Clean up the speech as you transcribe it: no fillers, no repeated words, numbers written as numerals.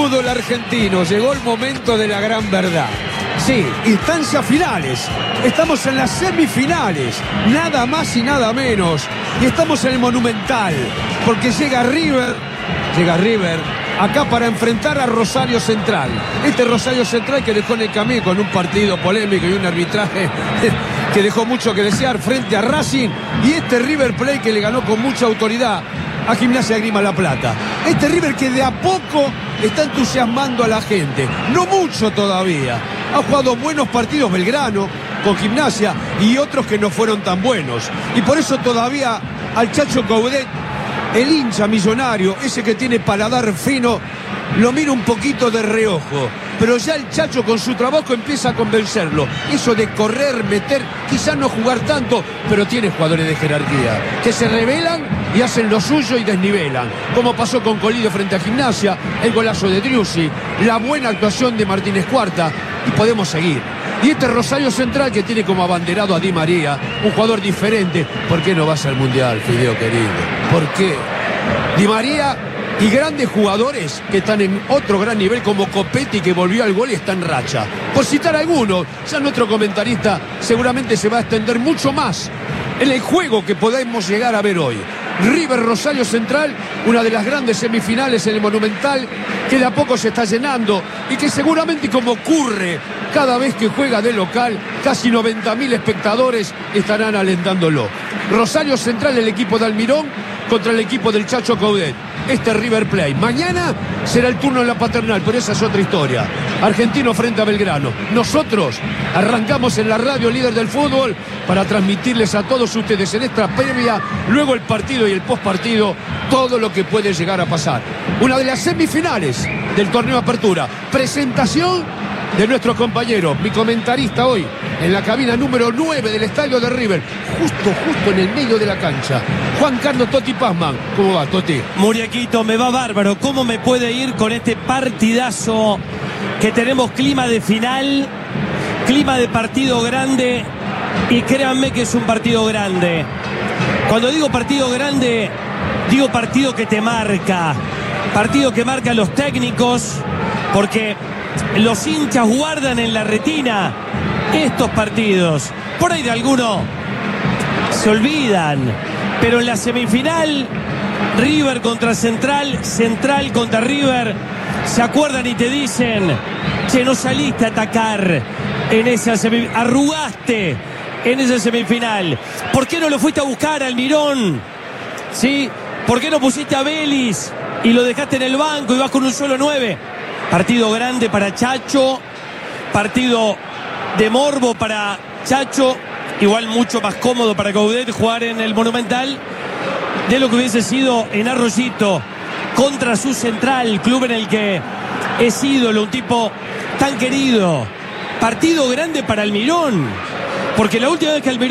fútbol argentino, llegó el momento de la gran verdad. Sí, instancias finales. Estamos en las semifinales, nada más y nada menos. Y estamos en el Monumental, porque llega River acá para enfrentar a Rosario Central. Este Rosario Central que dejó en el camino con un partido polémico y un arbitraje que dejó mucho que desear frente a Racing. Y este River Plate que le ganó con mucha autoridad a Gimnasia de Grima La Plata. Este River que de a poco está entusiasmando a la gente. No mucho todavía. Ha jugado buenos partidos Belgrano con Gimnasia y otros que no fueron tan buenos. Y por eso todavía al Chacho Coudet, el hincha millonario, ese que tiene paladar fino, lo mira un poquito de reojo. Pero ya el Chacho con su trabajo empieza a convencerlo. Eso de correr, meter, quizás no jugar tanto, pero tiene jugadores de jerarquía que se rebelan y hacen lo suyo y desnivelan. Como pasó con Colidio frente a Gimnasia, el golazo de Driussi, la buena actuación de Martínez Cuarta, y podemos seguir. Y este Rosario Central que tiene como abanderado a Di María, un jugador diferente. ¿Por qué no vas al Mundial, Fideo querido? ¿Por qué? Di María y grandes jugadores que están en otro gran nivel como Copetti, que volvió al gol y está en racha. Por citar algunos, ya nuestro comentarista seguramente se va a extender mucho más en el juego que podemos llegar a ver hoy. River Rosario Central, una de las grandes semifinales en el Monumental, que de a poco se está llenando y que seguramente, como ocurre cada vez que juega de local, casi 90.000 espectadores estarán alentándolo. Rosario Central, el equipo de Almirón contra el equipo del Chacho Coudet. Este River Plate. Mañana será el turno en la Paternal, pero esa es otra historia. Argentino frente a Belgrano. Nosotros arrancamos en la radio líder del fútbol para transmitirles a todos ustedes en esta previa, luego el partido y el postpartido, todo lo que puede llegar a pasar. Una de las semifinales del torneo Apertura. Presentación de nuestro compañero, mi comentarista hoy, en la cabina número 9 del estadio de River, justo en el medio de la cancha, Juan Carlos Totti Pazman. ¿Cómo va, Totti? Muriaquito, me va bárbaro. ¿Cómo me puede ir con este partidazo que tenemos? Clima de final, clima de partido grande, y créanme que es un partido grande. Cuando digo partido grande, digo partido que te marca, partido que marca a los técnicos, porque los hinchas guardan en la retina estos partidos. Por ahí de alguno se olvidan, pero en la semifinal, River contra Central, Central contra River, se acuerdan y te dicen: che, no saliste a atacar en esa semifinal, arrugaste en esa semifinal. ¿Por qué no lo fuiste a buscar al Mirón? ¿Sí? ¿Por qué no pusiste a Vélez y lo dejaste en el banco y vas con un solo 9? Partido grande para Chacho, partido de morbo para Chacho, igual mucho más cómodo para Coudet jugar en el Monumental de lo que hubiese sido en Arroyito contra su Central, club en el que es ídolo, un tipo tan querido. Partido grande para Almirón, porque la última vez que Almirón